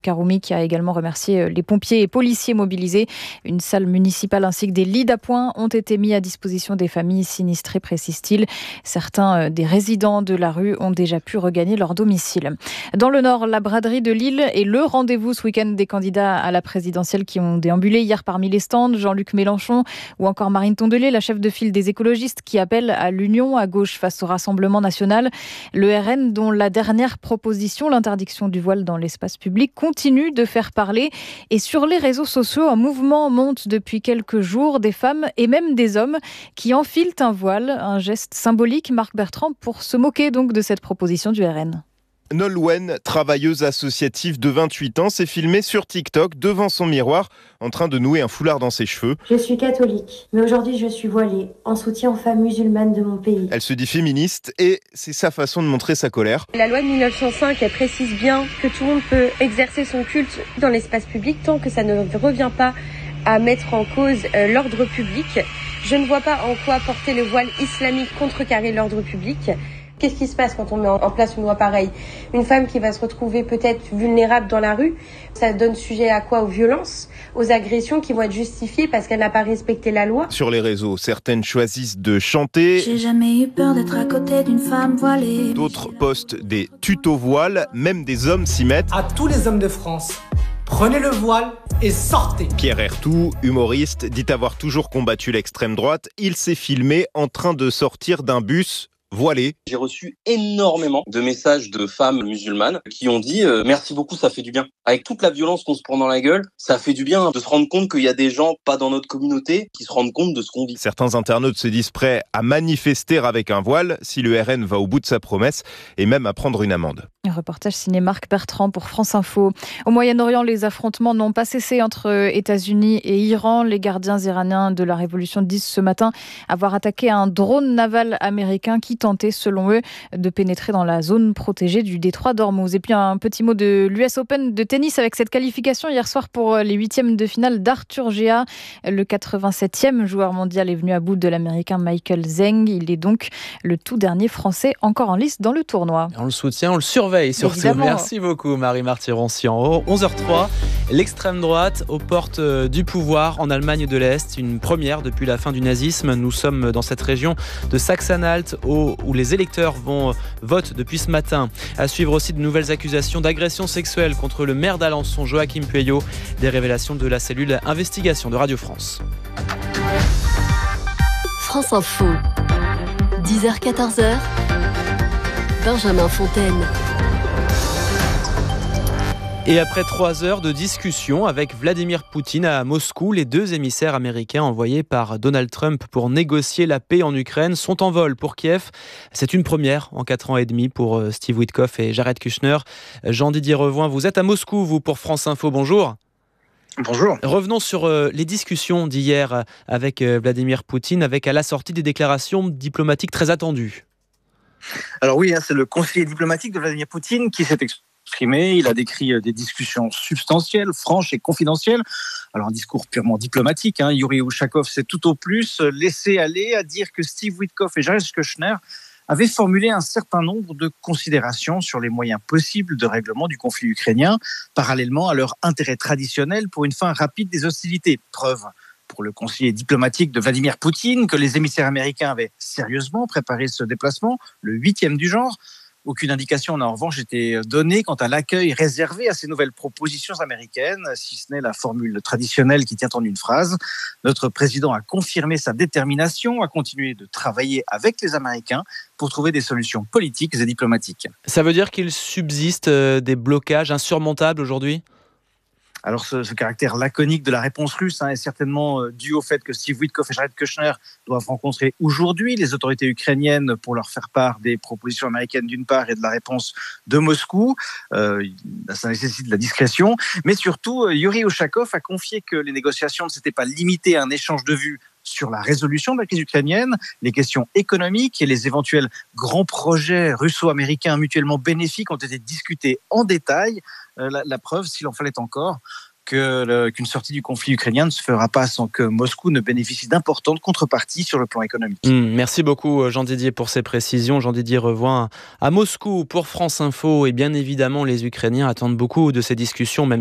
Karoumi qui a également remercié les pompiers et policiers mobilisés. Une salle municipale ainsi que des lits d'appoint ont été mis à disposition des familles sinistrées, précise-t-il. Certains des résidents de la rue ont déjà pu regagner leur domicile. Dans le Nord, la braderie de Lille est le rendez-vous ce week-end des candidats à la présidentielle qui ont déambulé hier parmi les stands. Jean-Luc Mélenchon ou encore Marine Tondelier, la chef de file des écologistes qui appelle à l'union à gauche face au Rassemblement national. Le RN, dont la dernière proposition, l'interdiction du voile dans l'espace public, continue de faire parler. Et sur les réseaux sociaux, un mouvement monte depuis quelques jours, des femmes et même des hommes qui enfilent un voile, un geste symbolique, Marc Bertrand, pour se moquer donc de cette proposition du RN. Nolwenn, travailleuse associative de 28 ans, s'est filmée sur TikTok devant son miroir en train de nouer un foulard dans ses cheveux. Je suis catholique, mais aujourd'hui je suis voilée, en soutien aux femmes musulmanes de mon pays. Elle se dit féministe et c'est sa façon de montrer sa colère. La loi de 1905, elle précise bien que tout le monde peut exercer son culte dans l'espace public tant que ça ne revient pas à mettre en cause l'ordre public. Je ne vois pas en quoi porter le voile islamique contrecarrer l'ordre public. Qu'est-ce qui se passe quand on met en place une loi pareille ? Une femme qui va se retrouver peut-être vulnérable dans la rue, ça donne sujet à quoi ? Aux violences, aux agressions qui vont être justifiées parce qu'elle n'a pas respecté la loi. Sur les réseaux, certaines choisissent de chanter. J'ai jamais eu peur d'être à côté d'une femme voilée. D'autres postent des tutos voiles, même des hommes s'y mettent. À tous les hommes de France, prenez le voile et sortez. Pierre Ertout, humoriste, dit avoir toujours combattu l'extrême droite. Il s'est filmé en train de sortir d'un bus voilé. J'ai reçu énormément de messages de femmes musulmanes qui ont dit merci beaucoup, ça fait du bien. Avec toute la violence qu'on se prend dans la gueule, ça fait du bien de se rendre compte qu'il y a des gens pas dans notre communauté qui se rendent compte de ce qu'on vit. Certains internautes se disent prêts à manifester avec un voile si le RN va au bout de sa promesse et même à prendre une amende. Un reportage signé Marc Bertrand pour France Info. Au Moyen-Orient, les affrontements n'ont pas cessé entre États-Unis et Iran. Les gardiens iraniens de la révolution disent ce matin avoir attaqué un drone naval américain qui tentait, selon eux, de pénétrer dans la zone protégée du détroit d'Ormuz. Et puis un petit mot de l'US Open de tennis avec cette qualification hier soir pour les huitièmes de finale d'Arthur Gea. Le 87e joueur mondial est venu à bout de l'américain Michael Zeng. Il est donc le tout dernier français encore en lice dans le tournoi. On le soutient, on le surveille surtout. Évidemment. Merci beaucoup Marie-Marty Roncian. 11h03, l'extrême droite aux portes du pouvoir en Allemagne de l'Est. Une première depuis la fin du nazisme. Nous sommes dans cette région de Saxe-Anhalt où les électeurs votent depuis ce matin. À suivre aussi de nouvelles accusations d'agression sexuelle contre le maire d'Alençon, Joachim Pueyo. Des révélations de la cellule investigation de Radio France. France Info, 10h-14h, Benjamin Fontaine. Et après 3 heures de discussion avec Vladimir Poutine à Moscou, les 2 émissaires américains envoyés par Donald Trump pour négocier la paix en Ukraine sont en vol pour Kiev. C'est une première en 4 ans et demi pour Steve Witkoff et Jared Kushner. Jean-Didier Revoin, vous êtes à Moscou, vous, pour France Info. Bonjour. Bonjour. Revenons sur les discussions d'hier avec Vladimir Poutine, avec à la sortie des déclarations diplomatiques très attendues. Alors oui, c'est le conseiller diplomatique de Vladimir Poutine qui s'est exprimé. Il a décrit des discussions substantielles, franches et confidentielles. Alors un discours purement diplomatique. Yuri Ushakov s'est tout au plus laissé aller à dire que Steve Witkoff et Jared Kushner avaient formulé un certain nombre de considérations sur les moyens possibles de règlement du conflit ukrainien, parallèlement à leur intérêt traditionnel pour une fin rapide des hostilités. Preuve pour le conseiller diplomatique de Vladimir Poutine que les émissaires américains avaient sérieusement préparé ce déplacement, le 8e du genre. Aucune indication n'a en revanche été donnée quant à l'accueil réservé à ces nouvelles propositions américaines, si ce n'est la formule traditionnelle qui tient en une phrase. Notre président a confirmé sa détermination à continuer de travailler avec les Américains pour trouver des solutions politiques et diplomatiques. Ça veut dire qu'il subsiste des blocages insurmontables aujourd'hui ? Alors ce caractère laconique de la réponse russe est certainement dû au fait que Steve Witkoff et Jared Kushner doivent rencontrer aujourd'hui les autorités ukrainiennes pour leur faire part des propositions américaines d'une part et de la réponse de Moscou. Ça nécessite de la discrétion. Mais surtout, Yuri Ushakov a confié que les négociations ne s'étaient pas limitées à un échange de vues sur la résolution de la crise ukrainienne, les questions économiques et les éventuels grands projets russo-américains mutuellement bénéfiques ont été discutés en détail. La preuve, s'il en fallait encore, qu'une sortie du conflit ukrainien ne se fera pas sans que Moscou ne bénéficie d'importantes contreparties sur le plan économique. Merci beaucoup Jean-Didier pour ces précisions. Jean-Didier Revoin à Moscou pour France Info. Et bien évidemment, les Ukrainiens attendent beaucoup de ces discussions, même